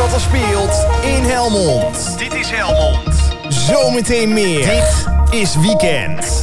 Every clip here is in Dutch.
wat er speelt in Helmond. Dit is Helmond. Zometeen meer. Dit is Weekend.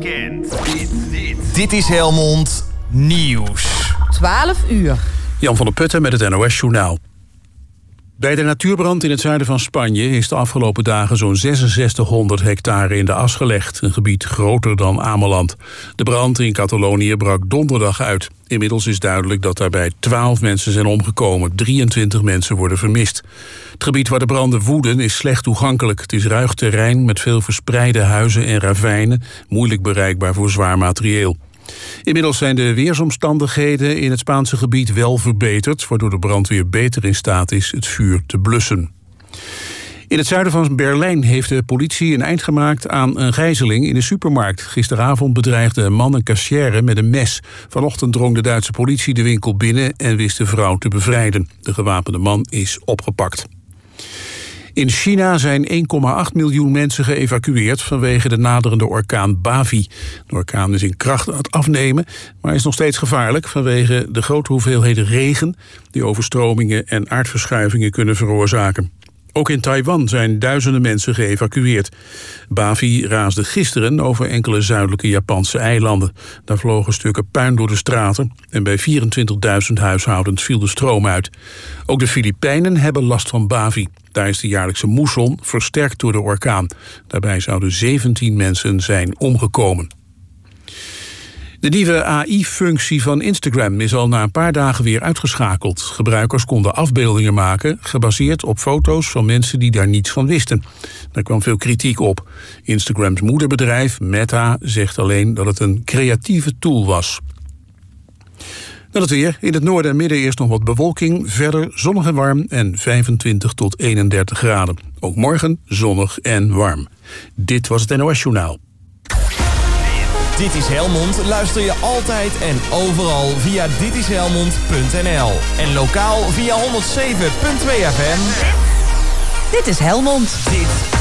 Dit is Helmond Nieuws. 12 uur. Jan van der Putten met het NOS-journaal. Bij de natuurbrand in het zuiden van Spanje is de afgelopen dagen zo'n 6600 hectare in de as gelegd. Een gebied groter dan Ameland. De brand in Catalonië brak donderdag uit. Inmiddels is duidelijk dat daarbij 12 mensen zijn omgekomen. 23 mensen worden vermist. Het gebied waar de branden woeden is slecht toegankelijk. Het is ruig terrein met veel verspreide huizen en ravijnen. Moeilijk bereikbaar voor zwaar materieel. Inmiddels zijn de weersomstandigheden in het Spaanse gebied wel verbeterd, waardoor de brandweer beter in staat is het vuur te blussen. In het zuiden van Berlijn heeft de politie een eind gemaakt aan een gijzeling in de supermarkt. Gisteravond bedreigde een man een kassière met een mes. Vanochtend drong de Duitse politie de winkel binnen en wist de vrouw te bevrijden. De gewapende man is opgepakt. In China zijn 1,8 miljoen mensen geëvacueerd vanwege de naderende orkaan Bavi. De orkaan is in kracht aan het afnemen, maar is nog steeds gevaarlijk vanwege de grote hoeveelheden regen die overstromingen en aardverschuivingen kunnen veroorzaken. Ook in Taiwan zijn duizenden mensen geëvacueerd. Bavi raasde gisteren over enkele zuidelijke Japanse eilanden. Daar vlogen stukken puin door de straten en bij 24.000 huishoudens viel de stroom uit. Ook de Filipijnen hebben last van Bavi. Daar is de jaarlijkse moesson versterkt door de orkaan. Daarbij zouden 17 mensen zijn omgekomen. De nieuwe AI-functie van Instagram is al na een paar dagen weer uitgeschakeld. Gebruikers konden afbeeldingen maken, gebaseerd op foto's van mensen die daar niets van wisten. Daar kwam veel kritiek op. Instagrams moederbedrijf, Meta, zegt alleen dat het een creatieve tool was. Dan het weer. In het noorden en midden eerst nog wat bewolking. Verder zonnig en warm en 25 tot 31 graden. Ook morgen zonnig en warm. Dit was het NOS Journaal. Dit is Helmond. Luister je altijd en overal via ditishelmond.nl. En lokaal via 107.2 FM. Dit is Helmond. Dit